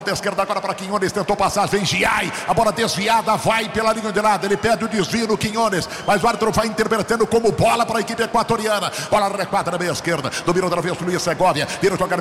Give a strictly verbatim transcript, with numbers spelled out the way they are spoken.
Esquerda agora para Quinones, tentou passar, vem Giai, a bola desviada, vai pela linha de lado, ele pede o desvio no Quinones, mas o árbitro vai interpretando como bola para a equipe equatoriana, bola recuada na meia esquerda, dominou outra vez o Luiz Segovia, vira jogar